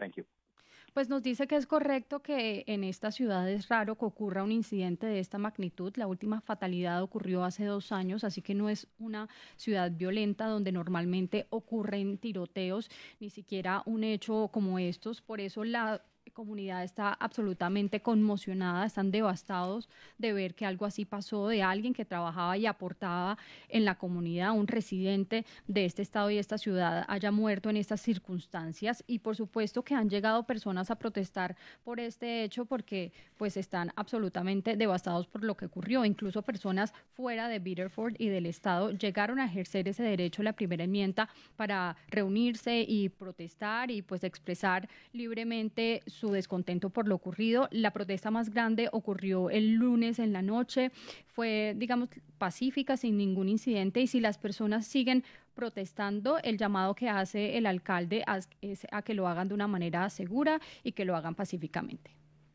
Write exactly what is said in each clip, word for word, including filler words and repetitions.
Thank you. Pues nos dice que es correcto que en esta ciudad es raro que ocurra un incidente de esta magnitud. La última fatalidad ocurrió hace dos años, así que no es una ciudad violenta donde normalmente ocurren tiroteos, ni siquiera un hecho como estos. Por eso la comunidad está absolutamente conmocionada, están devastados de ver que algo así pasó, de alguien que trabajaba y aportaba en la comunidad, un residente de este estado y esta ciudad haya muerto en estas circunstancias. Y por supuesto que han llegado personas a protestar por este hecho porque pues están absolutamente devastados por lo que ocurrió. Incluso personas fuera de Biddeford y del estado llegaron a ejercer ese derecho, la primera enmienda, para reunirse y protestar y pues expresar libremente su descontento por lo ocurrido. La protesta más grande ocurrió el lunes en la noche, fue, digamos, pacífica, sin ningún incidente, y si las personas siguen protestando, el llamado que hace el alcalde es a que lo hagan de una manera segura y que lo hagan pacíficamente.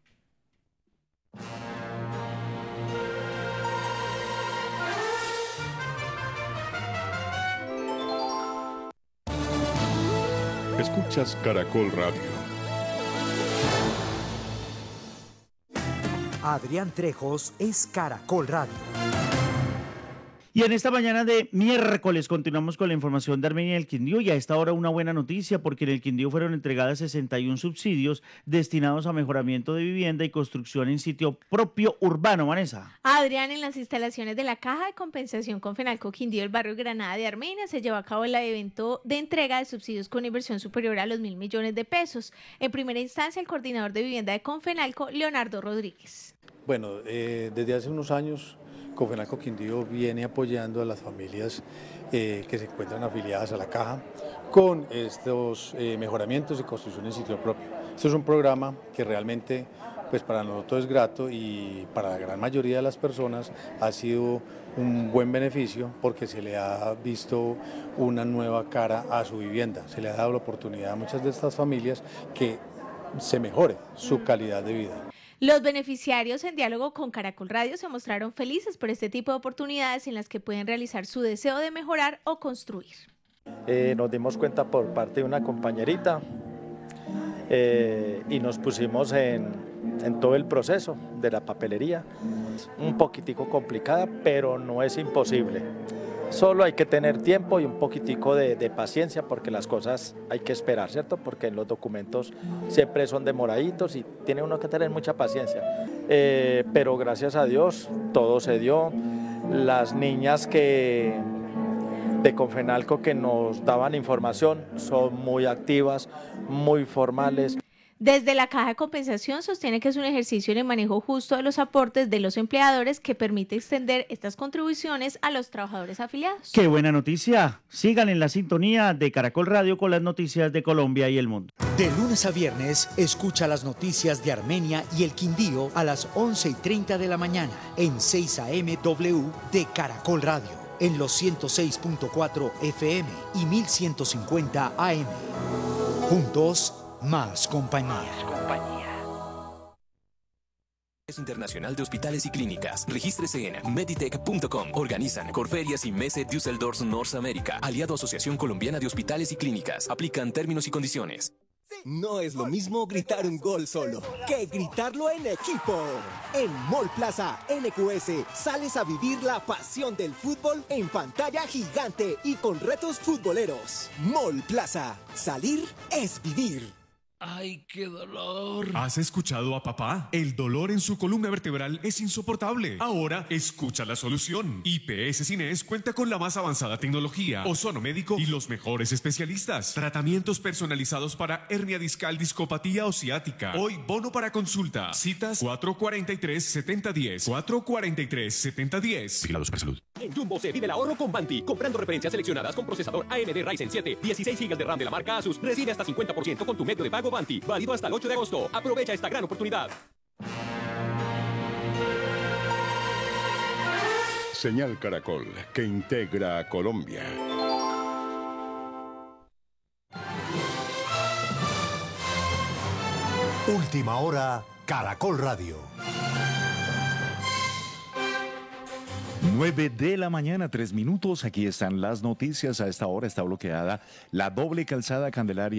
Escuchas Caracol Radio. Adrián Trejos es Caracol Radio. Y en esta mañana de miércoles continuamos con la información de Armenia y el Quindío, y a esta hora una buena noticia porque en el Quindío fueron entregadas sesenta y uno subsidios destinados a mejoramiento de vivienda y construcción en sitio propio urbano. Vanessa. Adrián, en las instalaciones de la Caja de Compensación Confenalco Quindío, el barrio Granada de Armenia, se llevó a cabo el evento de entrega de subsidios con inversión superior a los mil millones de pesos. En primera instancia, el coordinador de vivienda de Confenalco, Leonardo Rodríguez. Bueno, eh, desde hace unos años Confenalco Quindío viene apoyando a las familias eh, que se encuentran afiliadas a la Caja con estos eh, mejoramientos y construcción en sitio propio. Este es un programa que realmente pues, para nosotros es grato y para la gran mayoría de las personas ha sido un buen beneficio porque se le ha visto una nueva cara a su vivienda, se le ha dado la oportunidad a muchas de estas familias que se mejore su calidad de vida. Los beneficiarios, en diálogo con Caracol Radio, se mostraron felices por este tipo de oportunidades en las que pueden realizar su deseo de mejorar o construir. Eh, nos dimos cuenta por parte de una compañerita eh, y nos pusimos en, en todo el proceso de la papelería. Un poquitico complicada, pero no es imposible. Solo hay que tener tiempo y un poquitico de, de paciencia porque las cosas hay que esperar, ¿cierto? Porque los documentos siempre son demoraditos y tiene uno que tener mucha paciencia. Eh, pero gracias a Dios todo se dio. Las niñas que de Confenalco que nos daban información son muy activas, muy formales. Desde la Caja de Compensación sostiene que es un ejercicio en el manejo justo de los aportes de los empleadores que permite extender estas contribuciones a los trabajadores afiliados. ¡Qué buena noticia! Sigan en la sintonía de Caracol Radio con las noticias de Colombia y el mundo. De lunes a viernes, escucha las noticias de Armenia y el Quindío a las once y treinta de la mañana en seis A M W de Caracol Radio, en los ciento seis punto cuatro F M y mil ciento cincuenta A M. Juntos, más compañía. Internacional de Hospitales y Clínicas. Regístrese en meditech punto com. Organizan Corferias y Messe Düsseldorf North America. Aliado Asociación Colombiana de Hospitales y Clínicas. Aplican términos y condiciones. No es lo mismo gritar un gol solo que gritarlo en equipo. En Mall Plaza N Q S sales a vivir la pasión del fútbol en pantalla gigante y con retos futboleros. Mall Plaza. Salir es vivir. ¡Ay, qué dolor! ¿Has escuchado a papá? El dolor en su columna vertebral es insoportable. Ahora escucha la solución. I P S Cines cuenta con la más avanzada tecnología, ozono médico y los mejores especialistas. Tratamientos personalizados para hernia discal, discopatía o ciática. Hoy bono para consulta. Citas cuatro cuatro tres, siete cero uno cero. cuatro cuatro tres, siete cero uno cero. Vigilado Supersalud. En Jumbo se vive el ahorro con Banti. Comprando referencias seleccionadas con procesador A M D Ryzen siete, dieciséis gigas de RAM de la marca Asus, recibe hasta cincuenta por ciento con tu medio de pago Banti. Válido hasta el ocho de agosto. Aprovecha esta gran oportunidad. Señal Caracol, que integra a Colombia. Última hora, Caracol Radio. nueve de la mañana, tres minutos. Aquí están las noticias. A esta hora está bloqueada la doble calzada Candelaria